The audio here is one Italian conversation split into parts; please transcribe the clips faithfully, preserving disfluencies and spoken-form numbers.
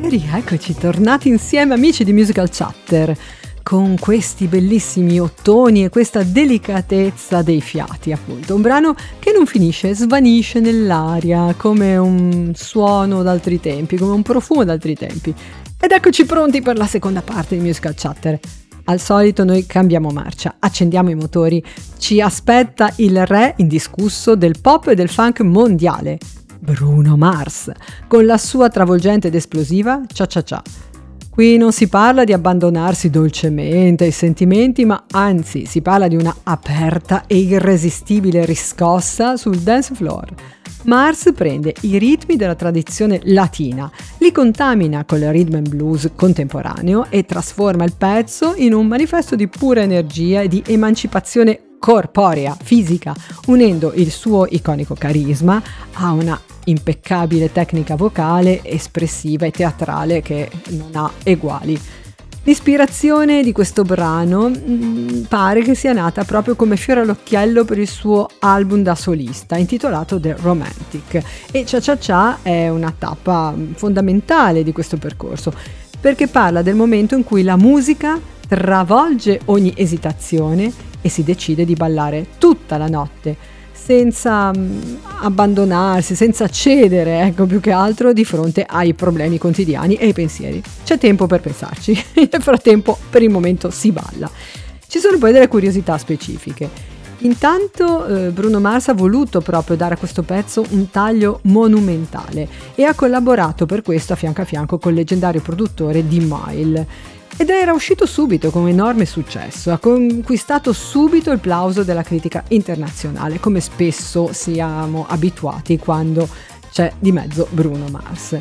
E rieccoci, tornati insieme amici di Musical Chatter, con questi bellissimi ottoni e questa delicatezza dei fiati, appunto. Un brano che non finisce, svanisce nell'aria, come un suono d'altri tempi, come un profumo d'altri tempi. Ed eccoci pronti per la seconda parte di Musical Chatter. Al solito noi cambiamo marcia, accendiamo i motori, ci aspetta il re indiscusso del pop e del funk mondiale, Bruno Mars, con la sua travolgente ed esplosiva Cia Cia Cia. Qui non si parla di abbandonarsi dolcemente ai sentimenti, ma anzi si parla di una aperta e irresistibile riscossa sul dance floor. Mars prende i ritmi della tradizione latina, li contamina col rhythm and blues contemporaneo e trasforma il pezzo in un manifesto di pura energia e di emancipazione corporea, fisica, unendo il suo iconico carisma a una impeccabile tecnica vocale, espressiva e teatrale che non ha eguali. L'ispirazione di questo brano mh, pare che sia nata proprio come fiore all'occhiello per il suo album da solista intitolato The Romantic, e Cia Cia Cia è una tappa fondamentale di questo percorso perché parla del momento in cui la musica travolge ogni esitazione e si decide di ballare tutta la notte senza mh, abbandonarsi, senza cedere, ecco, più che altro di fronte ai problemi quotidiani e ai pensieri. C'è tempo per pensarci, nel frattempo per il momento si balla. Ci sono poi delle curiosità specifiche. Intanto eh, Bruno Mars ha voluto proprio dare a questo pezzo un taglio monumentale e ha collaborato per questo a fianco a fianco col leggendario produttore D-Mile. Ed era uscito subito con enorme successo, ha conquistato subito il plauso della critica internazionale, come spesso siamo abituati quando c'è di mezzo Bruno Mars.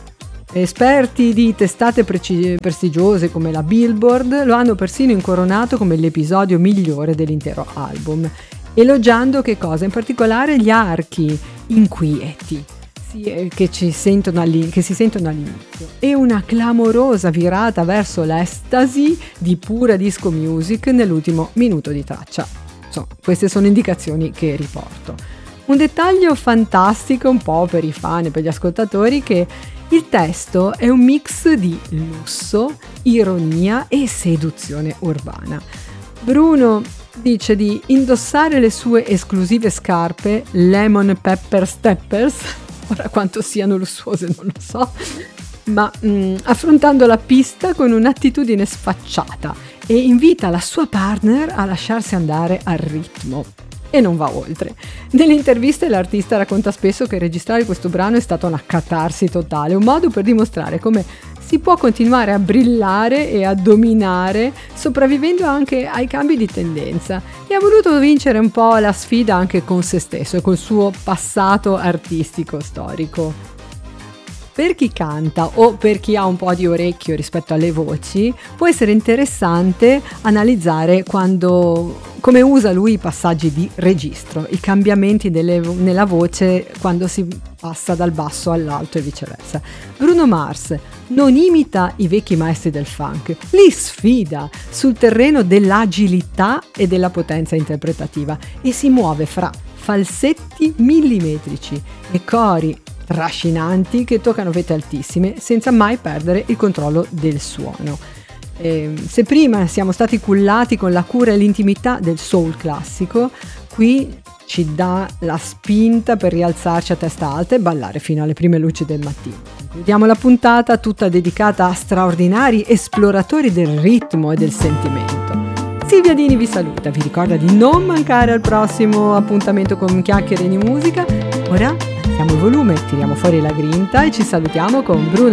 Esperti di testate preci- prestigiose come la Billboard lo hanno persino incoronato come l'episodio migliore dell'intero album, elogiando che cosa? In particolare gli archi inquieti che ci sentono all'in- che si sentono all'inizio e una clamorosa virata verso l'estasi di pura disco music nell'ultimo minuto di traccia. Insomma, queste sono indicazioni che riporto. Un dettaglio fantastico un po' per i fan e per gli ascoltatori, che il testo è un mix di lusso, ironia e seduzione urbana. Bruno dice di indossare le sue esclusive scarpe Lemon Pepper Steppers. Ora quanto siano lussuose non lo so, ma mh, affrontando la pista con un'attitudine sfacciata, e invita la sua partner a lasciarsi andare al ritmo e non va oltre. Nelle interviste l'artista racconta spesso che registrare questo brano è stata una catarsi totale, un modo per dimostrare come si può continuare a brillare e a dominare sopravvivendo anche ai cambi di tendenza, e ha voluto vincere un po' la sfida anche con se stesso e col suo passato artistico storico. Per chi canta o per chi ha un po' di orecchio rispetto alle voci, può essere interessante analizzare quando, come usa lui i passaggi di registro, i cambiamenti delle, nella voce quando si passa dal basso all'alto e viceversa. Bruno Mars non imita i vecchi maestri del funk, li sfida sul terreno dell'agilità e della potenza interpretativa e si muove fra falsetti millimetrici e cori trascinanti che toccano vette altissime senza mai perdere il controllo del suono. Eh, se prima siamo stati cullati con la cura e l'intimità del soul classico, qui ci dà la spinta per rialzarci a testa alta e ballare fino alle prime luci del mattino. Concludiamo la puntata tutta dedicata a straordinari esploratori del ritmo e del sentimento. Silvia Dini vi saluta, vi ricorda di non mancare al prossimo appuntamento con Chiacchiere di Musica. Ora alziamo il volume, tiriamo fuori la grinta e ci salutiamo con Bruno